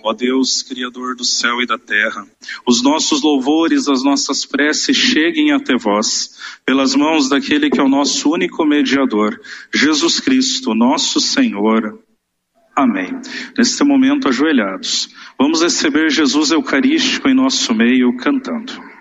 Ó Deus, Criador do céu e da terra, os nossos louvores, as nossas preces cheguem até vós, pelas mãos daquele que é o nosso único mediador, Jesus Cristo, nosso Senhor. Amém. Neste momento, ajoelhados, vamos receber Jesus Eucarístico em nosso meio, cantando.